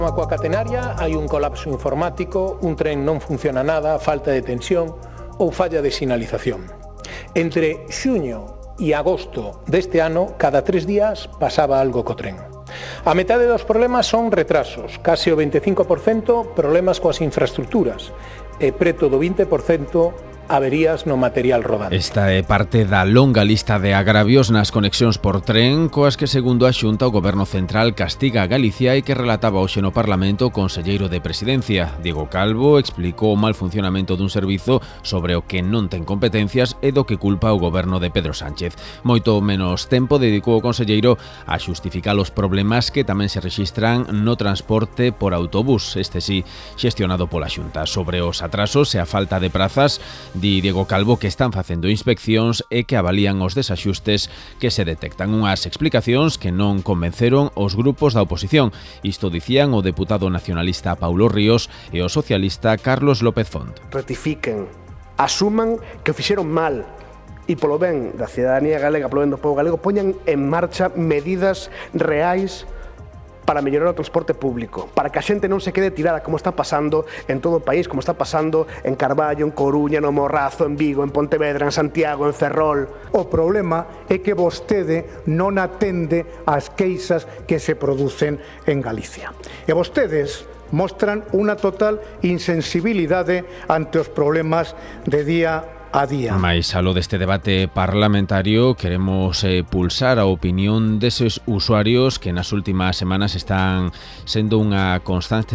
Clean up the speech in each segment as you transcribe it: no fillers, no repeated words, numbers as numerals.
Na coa catenaria hai un colapso informático, un tren non funciona nada, falta de tensión ou falla de sinalización. Entre xuño e agosto deste ano, cada 3 días pasaba algo co tren. A metade dos problemas son retrasos, case o 25% problemas coas infraestructuras e preto do 20% averías no material rodante. Esta é parte da longa lista de agravios nas conexións por tren coas que, segundo a Xunta, o Goberno Central castiga a Galicia e que relataba hoxe no Parlamento o conselleiro de Presidencia. Diego Calvo explicou o mal funcionamento dun servizo sobre o que non ten competencias e do que culpa o Goberno de Pedro Sánchez. Moito menos tempo dedicou o conselleiro a xustificar os problemas que tamén se rexistran no transporte por autobús, este sí, xestionado pola Xunta. Sobre os atrasos e a falta de prazas, di Diego Calvo que están facendo inspeccións e que avalían os desaxustes que se detectan. Unhas explicacións que non convenceron os grupos da oposición. Isto dicían o deputado nacionalista Paulo Ríos e o socialista Carlos López Font. Rectifiquen, asuman que o fixeron mal e polo ben da cidadanía galega, polo ben do pobo galego, poñan en marcha medidas reais para mellorar o transporte público, para que a xente non se quede tirada como está pasando en todo o país, como está pasando en Carballo, en Coruña, no Morrazo, en Vigo, en Pontevedra, en Santiago, en Ferrol. O problema é que vostede non atende ás queixas que se producen en Galicia. E vostedes mostran unha total insensibilidade ante os problemas de día a día. Mais aló deste debate parlamentario queremos pulsar a opinión deses usuarios que nas últimas semanas están facendo unha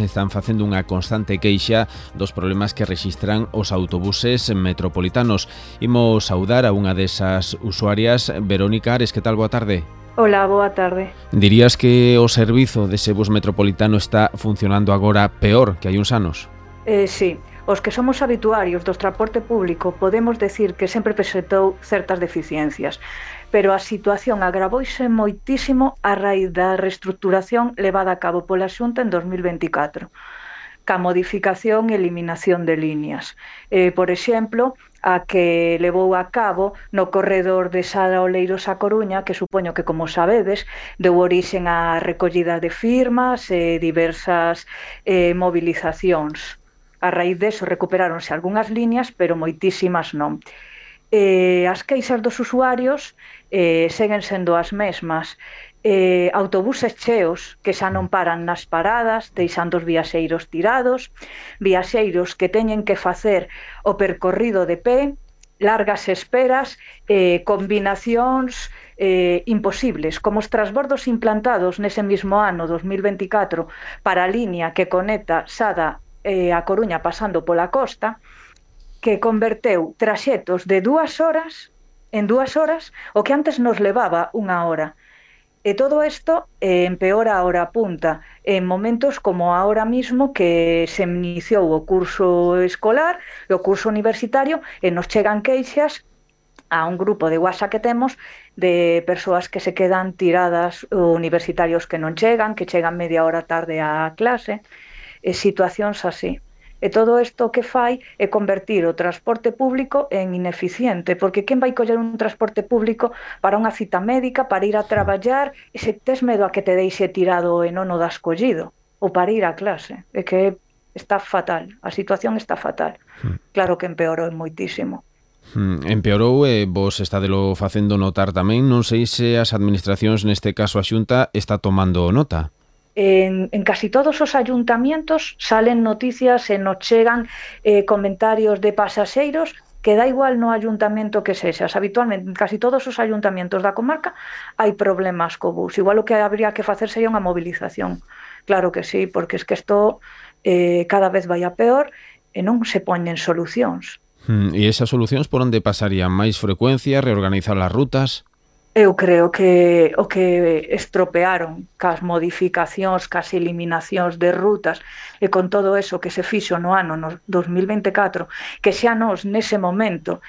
constante queixa dos problemas que rexistran os autobuses metropolitanos. Imos saudar a unha desas usuarias, Verónica Ares, que tal? Boa tarde. Hola, boa tarde. Dirías que o servizo dese bus metropolitano está funcionando agora peor que hai uns anos? Sí. Os que somos habituarios do transporte público podemos decir que sempre presentou certas deficiencias, pero a situación agravouse moitísimo a raíz da reestruturación levada a cabo pola Xunta en 2024, ca modificación e eliminación de líneas. Por exemplo, a que levou a cabo no corredor de Sada Oleiros a Coruña, que supoño que, como sabedes, deu orixen a recollida de firmas e diversas movilizacións. A raíz deso recuperáronse algunhas líneas, pero moitísimas non. As queixas dos usuarios seguen sendo as mesmas. Autobuses cheos que xa non paran nas paradas, deixando os viaxeiros tirados, viaxeiros que teñen que facer o percorrido de pé, largas esperas, combinacións imposibles, como os transbordos implantados nese mismo ano, 2024, para a línea que conecta Sada a Coruña pasando pola costa, que converteu traxetos de 2 horas en 2 horas o que antes nos levaba 1 hora. E todo isto empeora a hora punta en momentos como ahora mismo que se iniciou o curso escolar e o curso universitario e nos chegan queixas a un grupo de WhatsApp que temos de persoas que se quedan tiradas, universitarios que non chegan, que chegan media hora tarde á clase, situacións así. E todo isto que fai é convertir o transporte público en ineficiente, porque quen vai coller un transporte público para unha cita médica, para ir a traballar, e se tes medo a que te deixe tirado e non o das collido, ou para ir a clase? É que está fatal, a situación está fatal. Claro que empeorou moitísimo. Empeorou e vos estádelo facendo notar tamén. Non sei se as administracións, neste caso a Xunta, está tomando nota. En casi todos os ayuntamientos salen noticias e nos chegan comentarios de pasaxeiros que dá igual no ayuntamento que sexas. Habitualmente, en casi todos os ayuntamientos da comarca hai problemas co bus. Igual o que habría que facer sería unha movilización. Claro que sí, porque es que isto cada vez vai a peor e non se poñen solucións. E esas solucións por onde pasarían? Máis frecuencia, reorganizar as rutas? Eu creo que o que estropearon cas modificacións, cas eliminacións de rutas e con todo eso que se fixo no ano 2024, que xa nos nese momento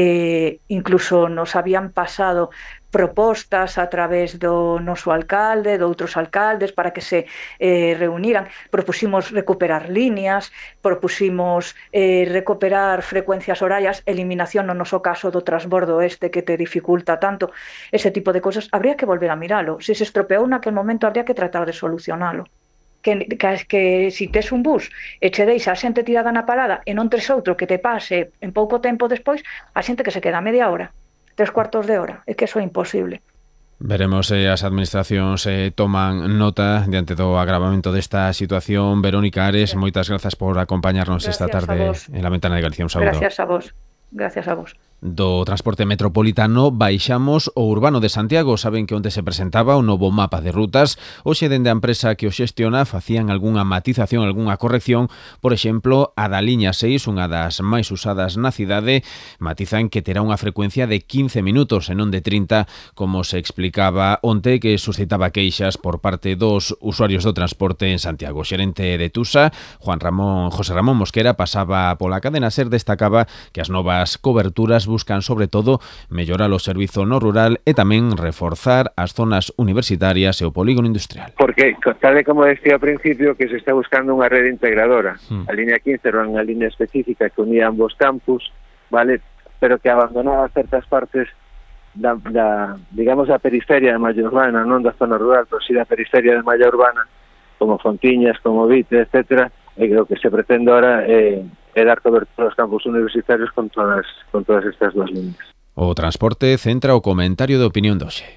incluso nos habían pasado propostas a través do noso alcalde, de outros alcaldes, para que se reuniran. Propusimos recuperar líneas, propusimos recuperar frecuencias horarias, eliminación no noso caso do transbordo que te dificulta tanto. Ese tipo de cosas habría que volver a miralo. Se se estropeou naquel momento, habría que tratar de solucionalo. que si tes un bus e che deixa a xente tirada na parada e non tes outro que te pase en pouco tempo despois, a xente que se queda media hora, 3/4 de hora, é que eso é imposible. Veremos se as administracións toman nota diante do agravamento desta situación. Verónica Ares, moitas grazas por acompañarnos esta tarde en La Ventana de Galicia. Un saúdo. Gracias a vos. Gracias a vos. Do transporte metropolitano baixamos o urbano de Santiago. Saben que onde se presentaba o novo mapa de rutas, hoxe dende a empresa que o xestiona facían algunha matización, algunha corrección. Por exemplo, a da liña 6, unha das máis usadas na cidade, matizan que terá unha frecuencia de 15 minutos e non de 30, como se explicaba onte, que suscitaba queixas por parte dos usuarios do transporte en Santiago. O xerente de Tusa, José Ramón Mosquera, pasaba pola cadena SER, destacaba que as novas coberturas buscan sobre todo mellorar o servizo no rural e tamén reforzar as zonas universitarias e o polígono industrial. Porque, tal e como decía ao principio, que se está buscando unha rede integradora. A liña 15 era unha liña específica que unía ambos campus, vale, pero que abandonaba certas partes digamos, da periferia de malla urbana, non da zona rural, pero si da periferia de malla urbana, como Fontiñas, como Vite, etcétera, e o que se pretende ahora é dar cobertura aos campus universitarios con todas estas dúas líneas. O transporte centra o comentario de opinión de hoxe.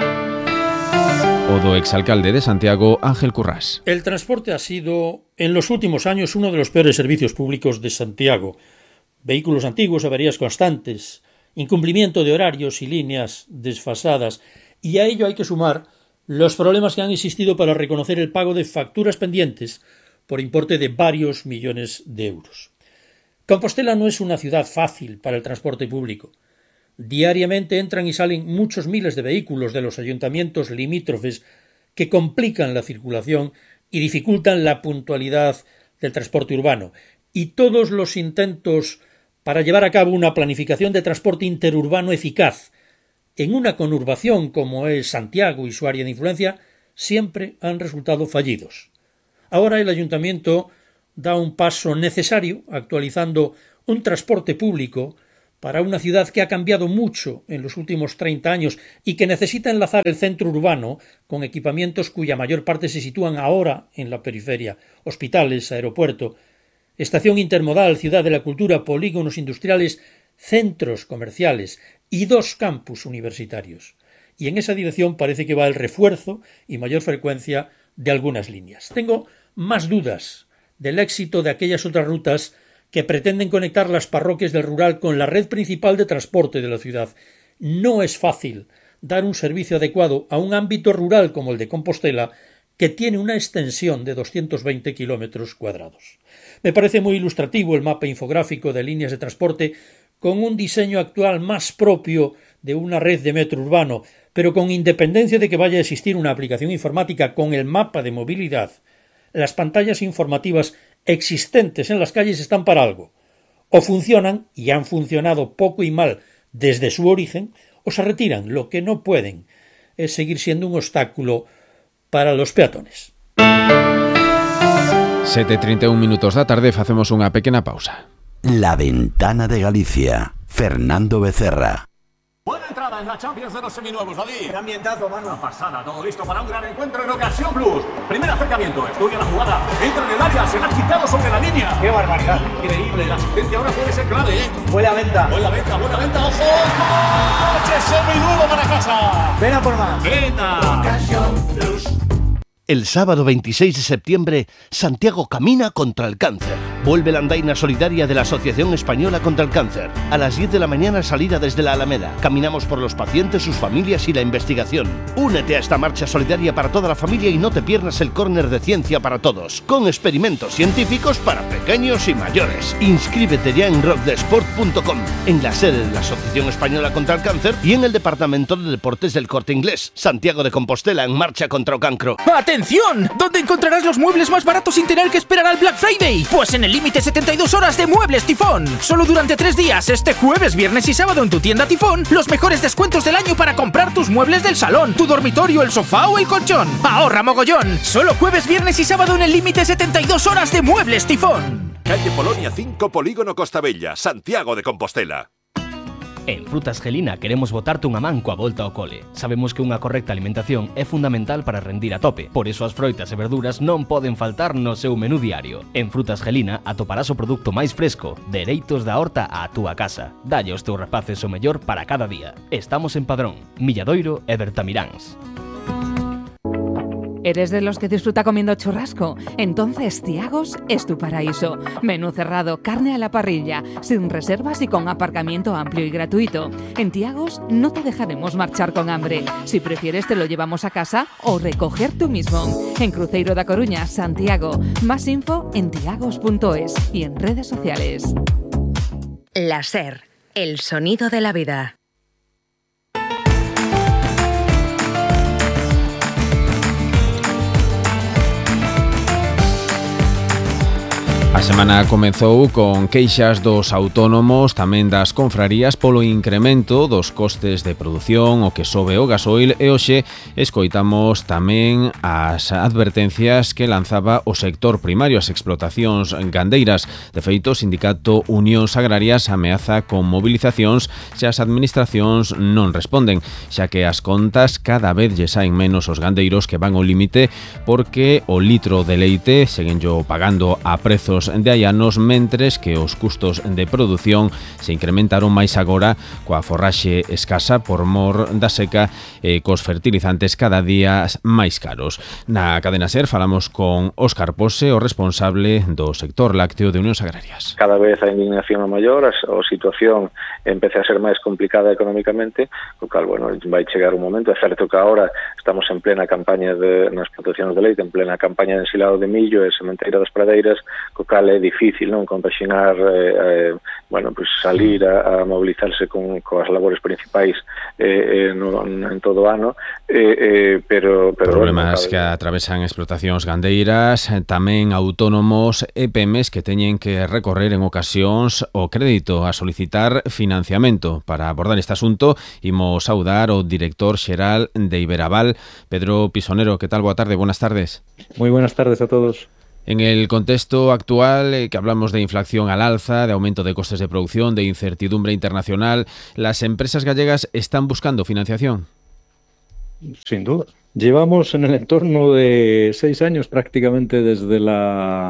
O do exalcalde de Santiago, Ángel Currás. El transporte ha sido, en los últimos años, uno de los peores servicios públicos de Santiago. Vehículos antiguos, averías constantes, incumplimiento de horarios y líneas desfasadas. Y a ello hay que sumar los problemas que han existido para reconocer el pago de facturas pendientes por importe de varios millones de euros. Compostela no es una ciudad fácil para el transporte público. Diariamente entran y salen muchos miles de vehículos de los ayuntamientos limítrofes que complican la circulación y dificultan la puntualidad del transporte urbano. Y todos los intentos para llevar a cabo una planificación de transporte interurbano eficaz en una conurbación como es Santiago y su área de influencia siempre han resultado fallidos. Ahora el ayuntamiento da un paso necesario actualizando un transporte público para una ciudad que ha cambiado mucho en los últimos 30 años y que necesita enlazar el centro urbano con equipamientos cuya mayor parte se sitúan ahora en la periferia: hospitales, aeropuerto, estación intermodal, ciudad de la cultura, polígonos industriales, centros comerciales y 2 campus universitarios. Y en esa dirección parece que va el refuerzo y mayor frecuencia de algunas líneas. Tengo más dudas del éxito de aquellas otras rutas que pretenden conectar las parroquias del rural con la red principal de transporte de la ciudad. No es fácil dar un servicio adecuado a un ámbito rural como el de Compostela, que tiene una extensión de 220 kilómetros cuadrados. Me parece muy ilustrativo el mapa infográfico de líneas de transporte con un diseño actual más propio de una red de metro urbano, pero con independencia de que vaya a existir una aplicación informática con el mapa de movilidad, las pantallas informativas existentes en las calles están para algo. O funcionan, y han funcionado poco y mal desde su origen, o se retiran. Lo que no pueden es seguir siendo un obstáculo para los peatones. 7:31 minutos da tarde, facemos unha pequena pausa. La Ventana de Galicia, Fernando Becerra. Buena entrada en la Champions de los seminuevos, David. Qué ambientazo, mano. Una pasada, todo listo para un gran encuentro en Ocasión Plus. Primer acercamiento, estudia la jugada, entra en el área, se la ha quitado sobre la línea. ¡Qué barbaridad! Increíble, la asistencia ahora puede ser clave, ¿eh? Buena venta, ojo. ¡Coche seminuevo para casa! Ven a por más. Venta. Ocasión Plus. El sábado 26 de septiembre, Santiago camina contra el cáncer. Vuelve la andaina solidaria de la Asociación Española contra el Cáncer. A las 10 de la mañana salida desde la Alameda. Caminamos por los pacientes, sus familias y la investigación. Únete a esta marcha solidaria para toda la familia y no te pierdas el córner de ciencia para todos, con experimentos científicos para pequeños y mayores. Inscríbete ya en rockdesport.com, en la sede de la Asociación Española contra el Cáncer y en el Departamento de Deportes del Corte Inglés. Santiago de Compostela en marcha contra el cancro. ¡Atención! ¿Dónde encontrarás los muebles más baratos sin tener que esperar al Black Friday? Pues en el límite 72 horas de Muebles Tifón. Solo durante 3 días, este jueves, viernes y sábado en tu tienda Tifón, los mejores descuentos del año para comprar tus muebles del salón, tu dormitorio, el sofá o el colchón. ¡Ahorra mogollón! Solo jueves, viernes y sábado en el límite 72 horas de Muebles Tifón. Calle Polonia 5, Polígono Costa Bella, Santiago de Compostela. En Frutas Gelina queremos botarte unha man coa volta ao cole. Sabemos que unha correcta alimentación é fundamental para rendir a tope, por iso as froitas e verduras non poden faltar no seu menú diario. En Frutas Gelina atoparás o produto máis fresco, dereitos da horta á túa casa. Dalle aos teus rapaces o mellor para cada día. Estamos en Padrón, Milladoiro e Bertamiráns. ¿Eres de los que disfruta comiendo churrasco? Entonces Thiagos es tu paraíso. Menú cerrado, carne a la parrilla, sin reservas y con aparcamiento amplio y gratuito. En Thiagos no te dejaremos marchar con hambre. Si prefieres te lo llevamos a casa o recoger tú mismo. En Cruzeiro da Coruña, Santiago. Más info en thiagos.es y en redes sociales. La SER, el sonido de la vida. A semana comezou con queixas dos autónomos, tamén das confrarías polo incremento dos costes de produción, o que sobe o gasoil, e hoxe escoitamos tamén as advertencias que lanzaba o sector primario, as explotacións gandeiras. De feito, o sindicato Unións Agrarias ameaza con movilizacións se as administracións non responden, xa que as contas cada vez lle saen menos os gandeiros que van ao límite porque o litro de leite seguenllo pagando a prezos de hai anos, mentres que os custos de produción se incrementaron máis agora coa forraxe escasa por mor da seca e cos fertilizantes cada día máis caros. Na cadena SER falamos con Óscar Pose, o responsable do sector lácteo de Unións Agrarias. Cada vez a indignación é maior, a situación empeza a ser máis complicada económicamente, co cal, bueno, vai chegar un momento. É certo que agora estamos en plena campaña nas explotacións de leite, en plena campaña de ensilado de millo e sementeira das pradeiras, co cal é difícil, non, compaxinar, bueno, pues salir a mobilizarse coas labores principais en todo o ano, pero problemas que atravesan explotacións gandeiras, tamén autónomos e PEMES que teñen que recorrer en ocasións o crédito a solicitar financiamento. Para abordar este asunto, imos saudar o director xeral de Iberaval, Pedro Pisonero. Que tal? Boa tarde, buenas tardes. Moi buenas tardes a todos. En el contexto actual, que hablamos de inflación al alza, de aumento de costes de producción, de incertidumbre internacional, ¿las empresas gallegas están buscando financiación? Sin duda. Llevamos en el entorno de 6 años prácticamente desde la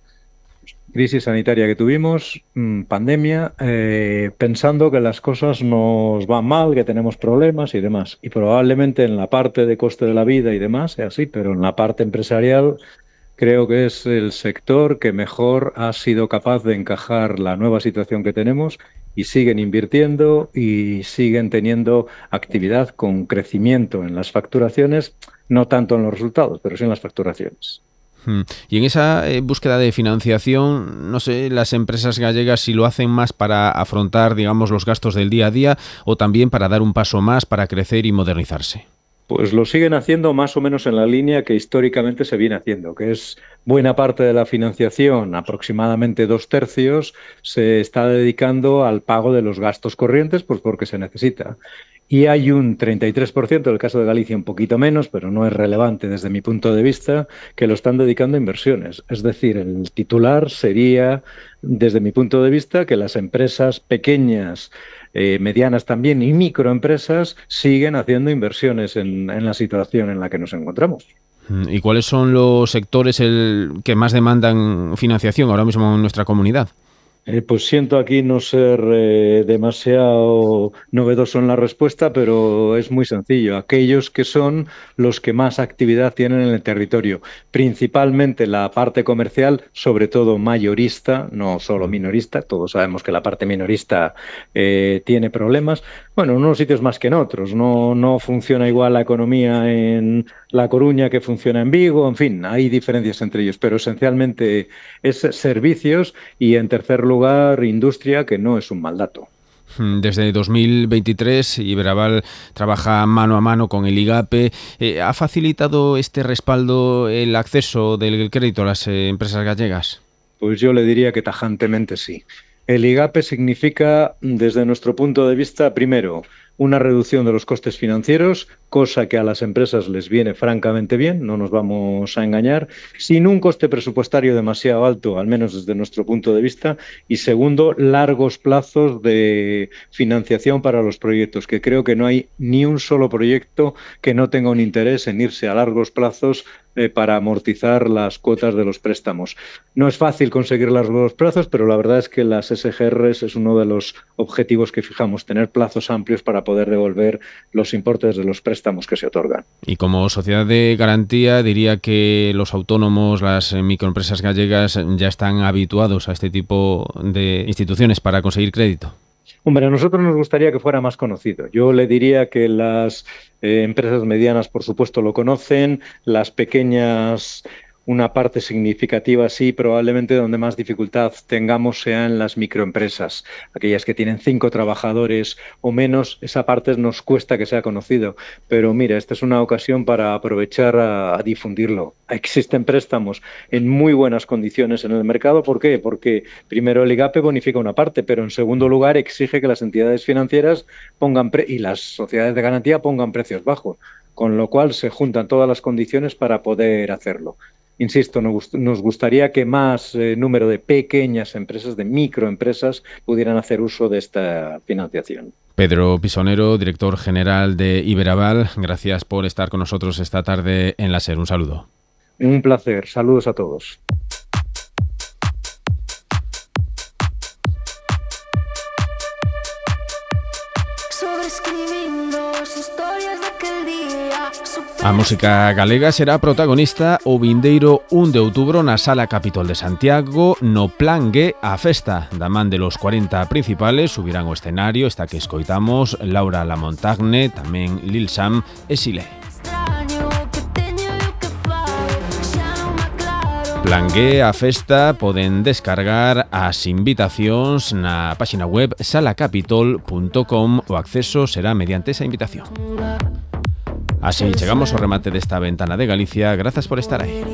crisis sanitaria que tuvimos, pandemia, pensando que las cosas nos van mal, que tenemos problemas y demás. Y probablemente en la parte de coste de la vida y demás sea así, pero en la parte empresarial creo que es el sector que mejor ha sido capaz de encajar la nueva situación que tenemos y siguen invirtiendo y siguen teniendo actividad con crecimiento en las facturaciones, no tanto en los resultados, pero sí en las facturaciones. Y en esa búsqueda de financiación, no sé, las empresas gallegas si lo hacen más para afrontar, digamos, los gastos del día a día o también para dar un paso más para crecer y modernizarse. Pues lo siguen haciendo más o menos en la línea que históricamente se viene haciendo, que es buena parte de la financiación, aproximadamente 2/3, se está dedicando al pago de los gastos corrientes, pues porque se necesita. Y hay un 33%, en el caso de Galicia un poquito menos, pero no es relevante desde mi punto de vista, que lo están dedicando a inversiones. Es decir, el titular sería, desde mi punto de vista, que las empresas pequeñas, medianas también y microempresas siguen haciendo inversiones en la situación en la que nos encontramos. ¿Y cuáles son los sectores que más demandan financiación ahora mismo en nuestra comunidad? Pues siento aquí no ser demasiado novedoso en la respuesta, pero es muy sencillo. Aquellos que son los que más actividad tienen en el territorio, principalmente la parte comercial, sobre todo mayorista, no solo minorista. Todos sabemos que la parte minorista tiene problemas. Bueno, en unos sitios más que en otros. No funciona igual la economía en La Coruña que funciona en Vigo. En fin, hay diferencias entre ellos, pero esencialmente es servicios y, en tercer lugar, industria, que no es un mal dato. Desde 2023, Iberaval trabaja mano a mano con el IGAPE. ¿Ha facilitado este respaldo el acceso del crédito a las empresas gallegas? Pues yo le diría que tajantemente sí. El IGAPE significa, desde nuestro punto de vista, primero, una reducción de los costes financieros, cosa que a las empresas les viene francamente bien, no nos vamos a engañar, sin un coste presupuestario demasiado alto, al menos desde nuestro punto de vista, y segundo, largos plazos de financiación para los proyectos, que creo que no hay ni un solo proyecto que no tenga un interés en irse a largos plazos para amortizar las cuotas de los préstamos. No es fácil conseguir largos plazos, pero la verdad es que las SGRs es uno de los objetivos que fijamos, tener plazos amplios para poder devolver los importes de los préstamos que se otorgan. Y como sociedad de garantía, diría que los autónomos, las microempresas gallegas ya están habituados a este tipo de instituciones para conseguir crédito. Hombre, a nosotros nos gustaría que fuera más conocido. Yo le diría que las empresas medianas, por supuesto, lo conocen, las pequeñas, una parte significativa sí, probablemente donde más dificultad tengamos sea en las microempresas, aquellas que tienen 5 trabajadores o menos, esa parte nos cuesta que sea conocido. Pero mira, esta es una ocasión para aprovechar a difundirlo. Existen préstamos en muy buenas condiciones en el mercado. ¿Por qué? Porque primero el IGAPE bonifica una parte, pero en segundo lugar exige que las entidades financieras y las sociedades de garantía pongan precios bajos, con lo cual se juntan todas las condiciones para poder hacerlo. Insisto, nos gustaría que más número de pequeñas empresas, de microempresas, pudieran hacer uso de esta financiación. Pedro Pisonero, director general de Iberaval, gracias por estar con nosotros esta tarde en la SER. Un saludo. Un placer. Saludos a todos. A música galega será protagonista o vindeiro 1 de outubro na Sala Capitol de Santiago no Plan G a festa da man de los 40 principales. Subirán ao escenario esta que escoitamos Laura Lamontagne, tamén Lil Sam e Sile. Plan G a festa poden descargar as invitacións na páxina web salacapitol.com. O acceso será mediante esa invitación. Así chegamos ao remate desta Ventana de Galicia. Grazas por estar aí.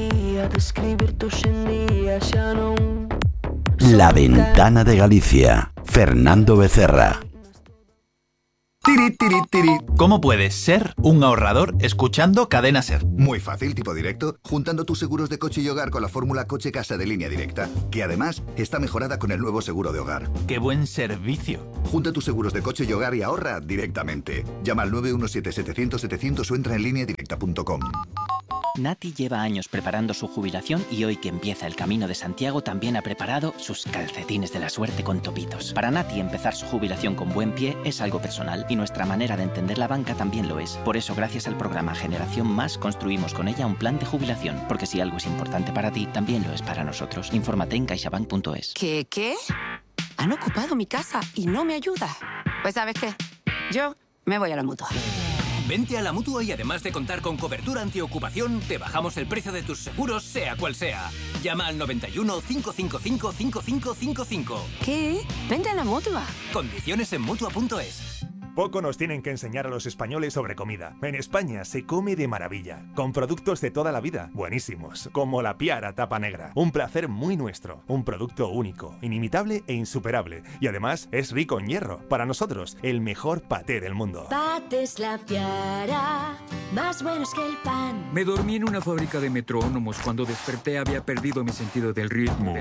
La Ventana de Galicia. Fernando Becerra. Tiri, tiri, tiri. ¿Cómo puedes ser un ahorrador escuchando Cadena SER? Muy fácil, tipo directo, juntando tus seguros de coche y hogar con la fórmula coche-casa de Línea Directa, que además está mejorada con el nuevo seguro de hogar. ¡Qué buen servicio! Junta tus seguros de coche y hogar y ahorra directamente. Llama al 917-700-700 o entra en lineadirecta.com. Nati lleva años preparando su jubilación y hoy que empieza el Camino de Santiago también ha preparado sus calcetines de la suerte con topitos. Para Nati empezar su jubilación con buen pie es algo personal y nuestra manera de entender la banca también lo es. Por eso gracias al programa Generación Más construimos con ella un plan de jubilación, porque si algo es importante para ti, también lo es para nosotros. Infórmate en caixabank.es. ¿Qué? Han ocupado mi casa y no me ayuda. Pues ¿sabes qué? Yo me voy a la Mutua. Vente a la Mutua y además de contar con cobertura antiocupación, te bajamos el precio de tus seguros, sea cual sea. Llama al 91 555 5555. ¿Qué? Vente a la Mutua. Condiciones en Mutua.es. Poco nos tienen que enseñar a los españoles sobre comida. En España se come de maravilla, con productos de toda la vida, buenísimos, como la Piara Tapa Negra. Un placer muy nuestro, un producto único, inimitable e insuperable. Y además es rico en hierro. Para nosotros, el mejor paté del mundo. Patés La Piara, más buenos que el pan. Me dormí en una fábrica de metrónomos. Cuando desperté había perdido mi sentido del ritmo.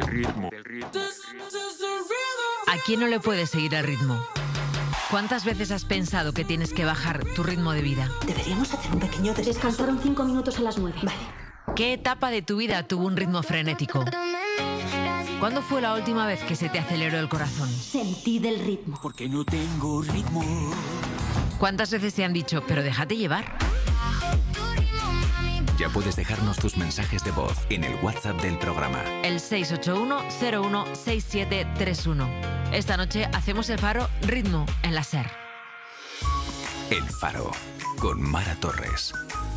¿A quién no le puede seguir el ritmo? ¿Cuántas veces has pensado que tienes que bajar tu ritmo de vida? Deberíamos hacer un pequeño descanso. Descansaron 5 minutos a las 9. Vale. ¿Qué etapa de tu vida tuvo un ritmo frenético? ¿Cuándo fue la última vez que se te aceleró el corazón? Sentí del ritmo. Porque no tengo ritmo. ¿Cuántas veces te han dicho, pero déjate llevar? Ya puedes dejarnos tus mensajes de voz en el WhatsApp del programa. El 681-016731. Esta noche hacemos el Faro Ritmo en la SER. El Faro, con Mara Torres.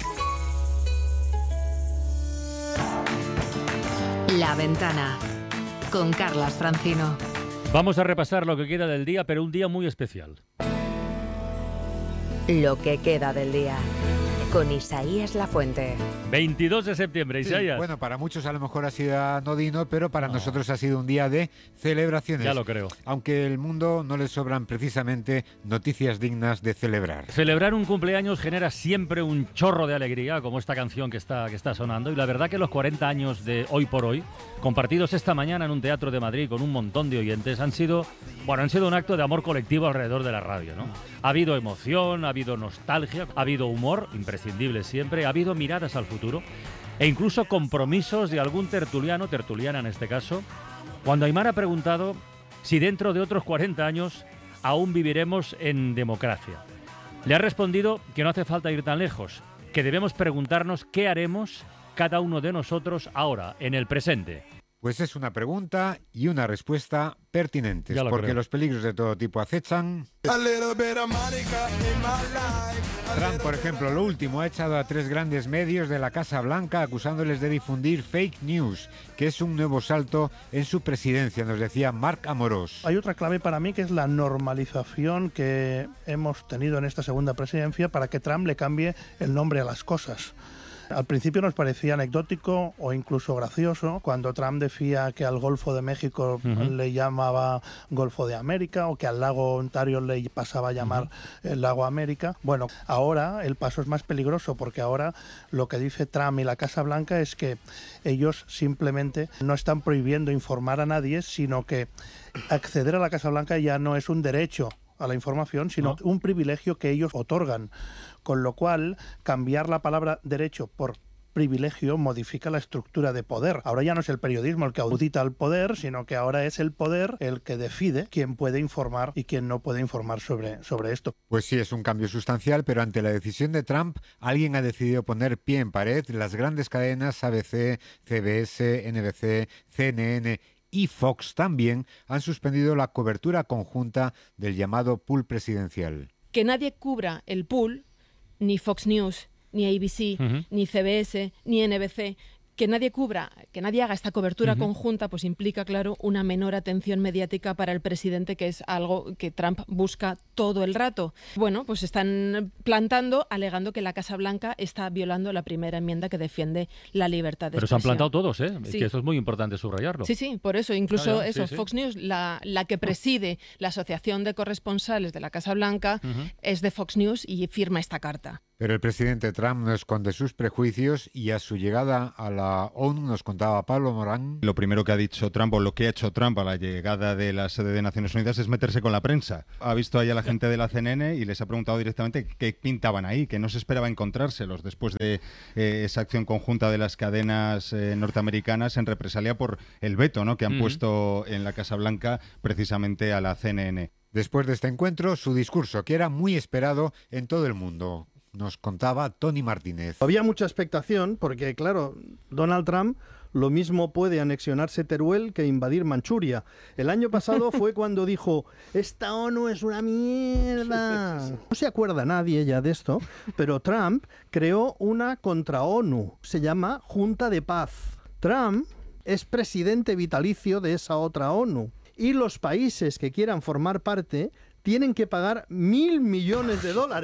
La Ventana, con Carlas Francino. Vamos a repasar lo que queda del día, pero un día muy especial. Lo que queda del día. con Isaías Lafuente. 22 de septiembre, Isaías. Sí, bueno, para muchos a lo mejor ha sido anodino, pero para nosotros ha sido un día de celebraciones. Ya lo creo. Aunque el mundo no le sobran precisamente noticias dignas de celebrar. Celebrar un cumpleaños genera siempre un chorro de alegría, como esta canción que está sonando. Y la verdad que los 40 años de Hoy por Hoy, compartidos esta mañana en un teatro de Madrid con un montón de oyentes, han sido un acto de amor colectivo alrededor de la radio, ¿no? Ha habido emoción, ha habido nostalgia, ha habido humor, imprescindible siempre, ha habido miradas al futuro e incluso compromisos de algún tertuliana en este caso, cuando Aymar ha preguntado si dentro de otros 40 años aún viviremos en democracia. Le ha respondido que no hace falta ir tan lejos, que debemos preguntarnos qué haremos cada uno de nosotros ahora, en el presente. Pues es una pregunta y una respuesta pertinentes, porque creo. los peligros de todo tipo acechan. Trump, por ejemplo, lo último, ha echado a 3 grandes medios de la Casa Blanca acusándoles de difundir fake news, que es un nuevo salto en su presidencia, nos decía Marc Amorós. Hay otra clave para mí que es la normalización que hemos tenido en esta segunda presidencia para que Trump le cambie el nombre a las cosas. Al principio nos parecía anecdótico o incluso gracioso cuando Trump decía que al Golfo de México le llamaba Golfo de América o que al lago Ontario le pasaba a llamar el lago América. Bueno, ahora el paso es más peligroso porque ahora lo que dice Trump y la Casa Blanca es que ellos simplemente no están prohibiendo informar a nadie, sino que acceder a la Casa Blanca ya no es un derecho a la información, sino un privilegio que ellos otorgan, con lo cual cambiar la palabra derecho por privilegio modifica la estructura de poder. Ahora ya no es el periodismo el que audita al poder, sino que ahora es el poder el que decide quién puede informar y quién no puede informar sobre esto. Pues sí, es un cambio sustancial, pero ante la decisión de Trump, alguien ha decidido poner pie en pared. Las grandes cadenas ABC, CBS, NBC, CNN y Fox también han suspendido la cobertura conjunta del llamado pool presidencial. Que nadie cubra el pool, ni Fox News, ni ABC, ni CBS, ni NBC, que nadie haga esta cobertura conjunta, pues implica, claro, una menor atención mediática para el presidente, que es algo que Trump busca todo el rato. Bueno, pues están plantando, alegando que la Casa Blanca está violando la primera enmienda que defiende la libertad de expresión. Pero se han plantado todos, ¿eh? Sí. Que eso es muy importante subrayarlo. Sí, por eso, incluso sí. Fox News, la que preside la Asociación de Corresponsales de la Casa Blanca, es de Fox News y firma esta carta. Pero el presidente Trump no esconde sus prejuicios y a su llegada a la ONU, nos contaba Pablo Morán. Lo primero que ha dicho Trump, o lo que ha hecho Trump a la llegada de la sede de Naciones Unidas, es meterse con la prensa. Ha visto ahí a la gente de la CNN y les ha preguntado directamente qué pintaban ahí, que no se esperaba encontrárselos después de esa acción conjunta de las cadenas norteamericanas en represalia por el veto, ¿no?, que han puesto en la Casa Blanca precisamente a la CNN. Después de este encuentro, su discurso, que era muy esperado en todo el mundo. Nos contaba Tony Martínez. Había mucha expectación porque, claro, Donald Trump lo mismo puede anexionarse Teruel que invadir Manchuria. El año pasado fue cuando dijo, esta ONU es una mierda. No se acuerda nadie ya de esto, pero Trump creó una contra-ONU. Se llama Junta de Paz. Trump es presidente vitalicio de esa otra ONU. Y los países que quieran formar parte tienen que pagar $1.000 millones.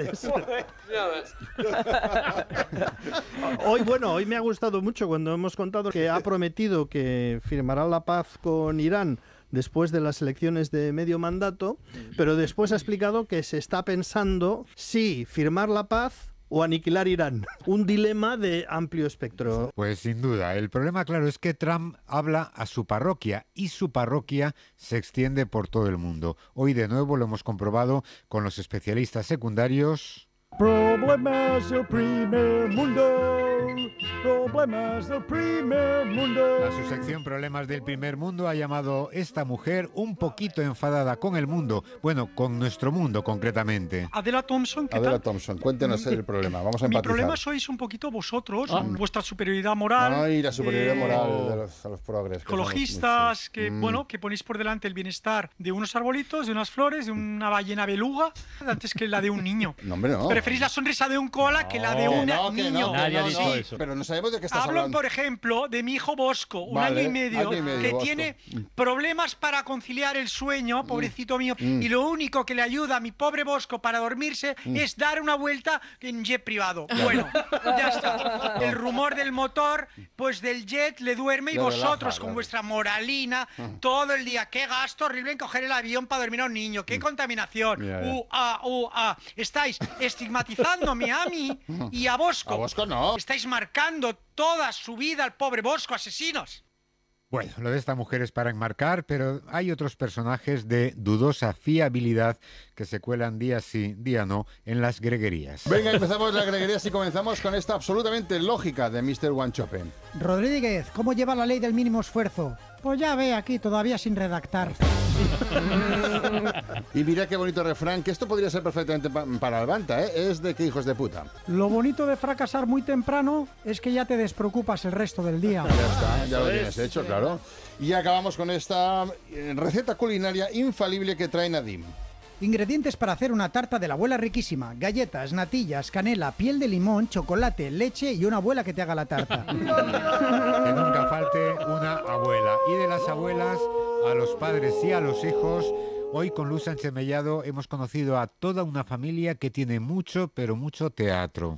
Hoy me ha gustado mucho cuando hemos contado que ha prometido que firmará la paz con Irán después de las elecciones de medio mandato, pero después ha explicado que se está pensando si firmar la paz o aniquilar Irán. Un dilema de amplio espectro. Pues sin duda. El problema, claro, es que Trump habla a su parroquia y su parroquia se extiende por todo el mundo. Hoy de nuevo lo hemos comprobado con los especialistas secundarios. Problemas del primer mundo. Problemas del primer mundo. A su sección Problemas del primer mundo ha llamado esta mujer un poquito enfadada con el mundo. Bueno, con nuestro mundo concretamente. Adela Thompson, ¿qué Adela tal? Thompson, cuéntenos el problema. Vamos a empatizar. Mi problema sois un poquito vosotros, vuestra superioridad moral. Ay, la superioridad moral de los progres. Ecologistas que, bueno, que ponéis por delante el bienestar de unos arbolitos, de unas flores, de una ballena beluga, antes que la de un niño. No, hombre, no. Preferís la sonrisa de un koala que la de un niño. Nadie ha dicho Sí. Pero no sabemos de qué estás Hablo, hablando. por ejemplo, de mi hijo Bosco, un Vale, año y medio, que Bosco. tiene problemas para conciliar el sueño, pobrecito mío, y lo único que le ayuda a mi pobre Bosco para dormirse es dar una vuelta en jet privado. Bueno, ya está. El rumor del motor, pues del jet le duerme y Le vosotros relaja, con claro. vuestra moralina todo el día. Qué gasto horrible en coger el avión para dormir a un niño. Qué contaminación. Ya. Estáis estigmatizándome a mí y a Bosco. A Bosco no. Estáis marcando toda su vida al pobre Bosco, asesinos. Bueno, lo de esta mujer es para enmarcar, pero hay otros personajes de dudosa fiabilidad que se cuelan día sí, día no en las greguerías. Venga, empezamos las greguerías y comenzamos con esta absolutamente lógica de Mr. Wanchopen. Rodríguez, ¿cómo lleva la ley del mínimo esfuerzo? Pues ya ve aquí, todavía sin redactar. Y mira qué bonito refrán, que esto podría ser perfectamente para Albanta, ¿eh? Es de que hijos de puta. Lo bonito de fracasar muy temprano es que ya te despreocupas el resto del día. Ya está, ya lo tienes hecho, claro. Y acabamos con esta receta culinaria infalible que trae Nadim. Ingredientes para hacer una tarta de la abuela riquísima: galletas, natillas, canela, piel de limón, chocolate, leche y una abuela que te haga la tarta. Que nunca falte una abuela. Y de las abuelas a los padres y a los hijos, hoy con Luz Sánchez Mellado hemos conocido a toda una familia que tiene mucho, pero mucho teatro.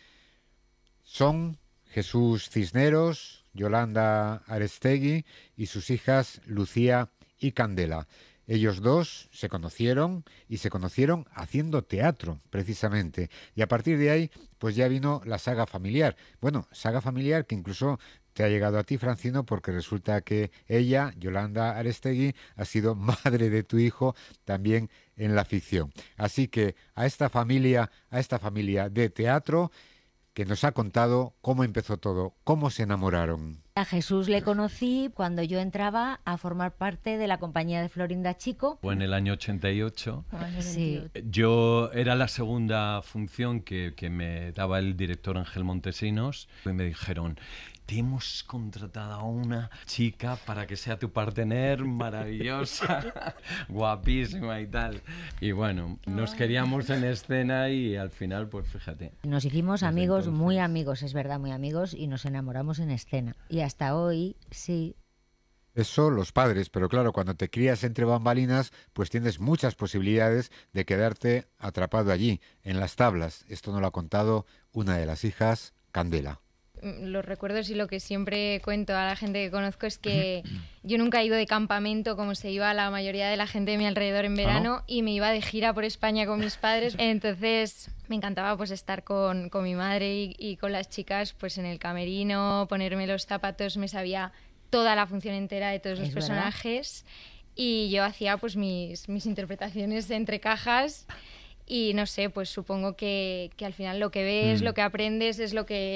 Son Jesús Cisneros, Yolanda Arestegui y sus hijas Lucía y Candela. Ellos dos se conocieron haciendo teatro, precisamente. Y a partir de ahí, pues ya vino la saga familiar. Bueno, saga familiar que incluso te ha llegado a ti, Francino, porque resulta que ella, Yolanda Arestegui, ha sido madre de tu hijo también en la ficción. Así que a esta familia de teatro que nos ha contado cómo empezó todo, cómo se enamoraron. A Jesús le conocí cuando yo entraba a formar parte de la compañía de Florinda Chico. Fue en el año 88. Sí. Yo era la segunda función que me daba el director Ángel Montesinos y me dijeron: te hemos contratado a una chica para que sea tu partener, maravillosa, guapísima y tal. Y bueno, nos queríamos en escena y al final, pues fíjate. Nos hicimos amigos, muy amigos, es verdad, muy amigos, y nos enamoramos en escena. Y hasta hoy, sí. Eso los padres, pero claro, cuando te crías entre bambalinas, pues tienes muchas posibilidades de quedarte atrapado allí, en las tablas. Esto nos lo ha contado una de las hijas, Candela. Los recuerdos y lo que siempre cuento a la gente que conozco es que yo nunca he ido de campamento como se iba la mayoría de la gente de mi alrededor en verano, y me iba de gira por España con mis padres. Entonces me encantaba pues estar con mi madre y con las chicas pues en el camerino, ponerme los zapatos, me sabía toda la función entera de todos los personajes, y yo hacía pues mis interpretaciones entre cajas. Y no sé, pues supongo que al final lo que ves, lo que aprendes es lo que